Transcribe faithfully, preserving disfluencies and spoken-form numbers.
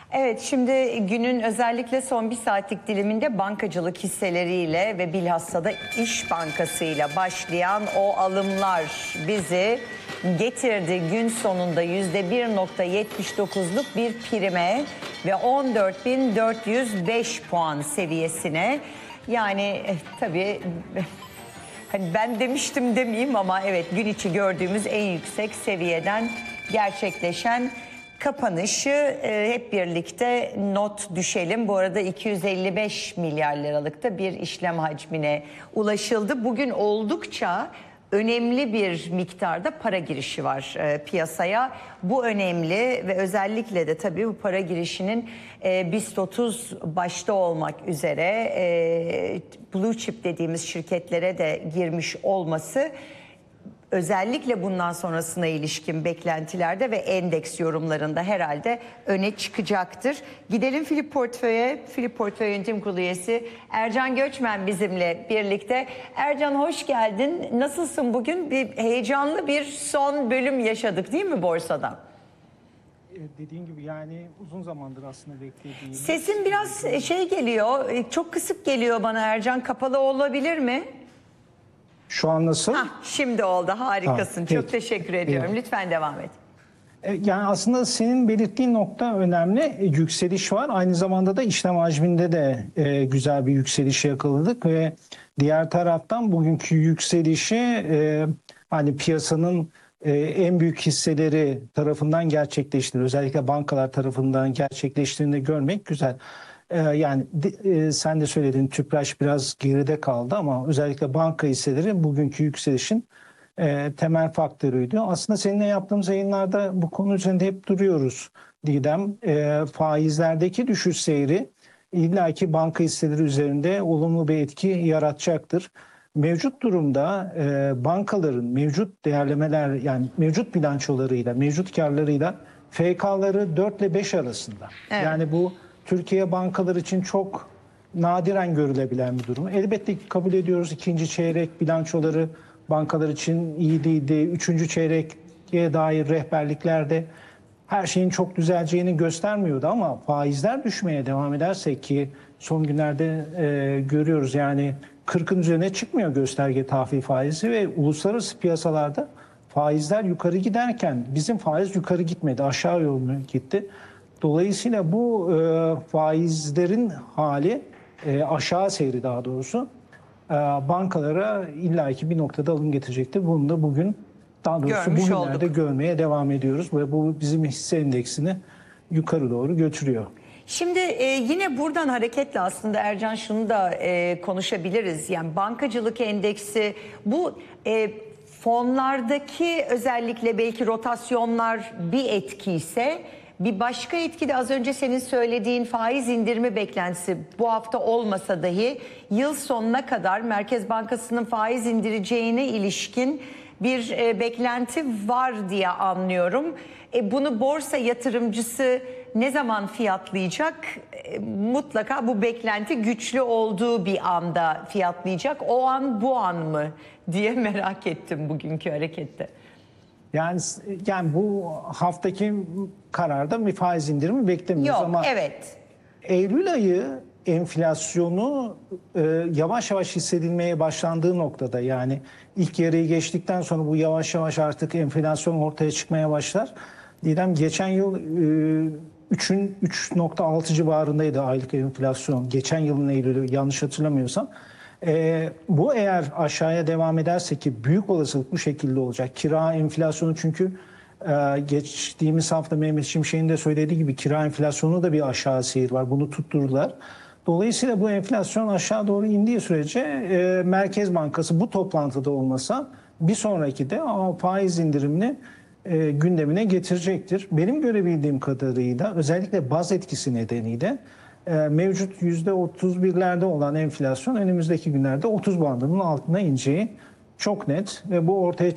Evet, şimdi günün özellikle son bir saatlik diliminde bankacılık hisseleriyle ve bilhassa da İş Bankası ile başlayan o alımlar bizi getirdi. Gün sonunda yüzde bir nokta yetmiş dokuzluk bir prime ve on dört bin dört yüz beş puan seviyesine. Yani eh, tabii hani ben demiştim demeyeyim ama evet, gün içi gördüğümüz en yüksek seviyeden gerçekleşen kapanışı e, hep birlikte not düşelim. Bu arada iki yüz elli beş milyar liralıkta bir işlem hacmine ulaşıldı. Bugün oldukça önemli bir miktarda para girişi var e, piyasaya. Bu önemli ve özellikle de tabii bu para girişinin e, BIST otuz başta olmak üzere e, blue chip dediğimiz şirketlere de girmiş olması özellikle bundan sonrasına ilişkin beklentilerde ve endeks yorumlarında herhalde öne çıkacaktır. Gidelim Philip Portföy'e. Philip Portföy Yönetim Kurulu üyesi Ercan Göçmen bizimle birlikte. Ercan, hoş geldin. Nasılsın bugün? Bir heyecanlı bir son bölüm yaşadık değil mi borsadan? Dediğin gibi yani uzun zamandır aslında beklediğim. Sesin biraz şey geliyor, çok kısık geliyor bana Ercan. Kapalı olabilir mi? Şu an nasıl? Hah, şimdi oldu, harikasın. Ha, çok peki. teşekkür ediyorum. Evet. Lütfen devam et. Yani aslında senin belirttiğin nokta önemli. Yükseliş var. Aynı zamanda da işlem hacminde de e, güzel bir yükseliş yakaladık ve diğer taraftan bugünkü yükselişi e, hani piyasanın e, en büyük hisseleri tarafından gerçekleştiğini, özellikle bankalar tarafından gerçekleştiğini görmek güzel. Yani e, sen de söyledin, Tüpraş biraz geride kaldı ama özellikle banka hisseleri bugünkü yükselişin e, temel faktörüydü. Aslında seninle yaptığımız yayınlarda bu konu üzerinde hep duruyoruz Didem. E, faizlerdeki düşüş seyri illaki banka hisseleri üzerinde olumlu bir etki yaratacaktır. Mevcut durumda e, bankaların mevcut değerlemeler, yani mevcut bilançolarıyla, mevcut karlarıyla F K'ları dört ile beş arasında. Evet. Yani bu Türkiye bankaları için çok nadiren görülebilen bir durum. Elbette ki kabul ediyoruz, ikinci çeyrek bilançoları bankalar için iyi değildi. Üçüncü çeyreğe dair rehberliklerde her şeyin çok düzeleceğini göstermiyordu ama faizler düşmeye devam ederse, ki son günlerde e, görüyoruz yani kırkın üzerine çıkmıyor gösterge tahvil faizi ve uluslararası piyasalarda faizler yukarı giderken bizim faiz yukarı gitmedi, aşağı yönlü gitti. Dolayısıyla bu e, faizlerin hali, e, aşağı seyri daha doğrusu, e, bankalara illaki bir noktada alım getirecektir. Bunu da bugün, daha doğrusu Görmüş bugünlerde olduk. görmeye devam ediyoruz ve bu bizim hisse endeksini yukarı doğru götürüyor. Şimdi e, yine buradan hareketle aslında Ercan şunu da e, konuşabiliriz. Yani bankacılık endeksi bu e, fonlardaki özellikle belki rotasyonlar bir etki ise, bir başka etki de az önce senin söylediğin faiz indirimi beklentisi bu hafta olmasa dahi yıl sonuna kadar Merkez Bankası'nın faiz indireceğine ilişkin bir e, beklenti var diye anlıyorum. E, bunu borsa yatırımcısı ne zaman fiyatlayacak? E, mutlaka bu beklenti güçlü olduğu bir anda fiyatlayacak. O an bu an mı diye merak ettim bugünkü harekette. Yani yani bu haftaki kararda bir faiz indirimi beklemiyoruz. Yok, ama evet. Eylül ayı enflasyonu e, yavaş yavaş hissedilmeye başlandığı noktada, yani ilk yarıyı geçtikten sonra bu yavaş yavaş artık enflasyon ortaya çıkmaya başlar. Didem, geçen yıl e, üçün üç nokta altı civarındaydı aylık enflasyon. Geçen yılın Eylül'ü, yanlış hatırlamıyorsam. E, bu eğer aşağıya devam ederse, ki büyük olasılık bu şekilde olacak. Kira enflasyonu, çünkü e, geçtiğimiz hafta Mehmet Şimşek'in de söylediği gibi kira enflasyonu da bir aşağı seyir var. Bunu tutturdular. Dolayısıyla bu enflasyon aşağı doğru indiği sürece e, Merkez Bankası bu toplantıda olmasa bir sonraki de o faiz indirimini e, gündemine getirecektir. Benim görebildiğim kadarıyla özellikle baz etkisi nedeniyle e, mevcut yüzde otuz birlerde olan enflasyon önümüzdeki günlerde otuz bandının altına ineceği çok net ve bu ortaya